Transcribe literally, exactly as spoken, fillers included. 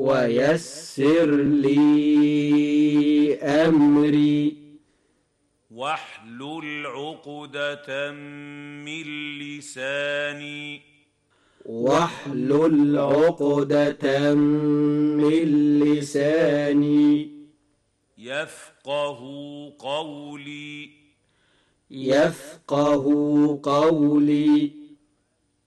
ويسر لي أمري واحلل عقدة من لساني واحلل عقدة من لساني يفقه قولي يفقه قولي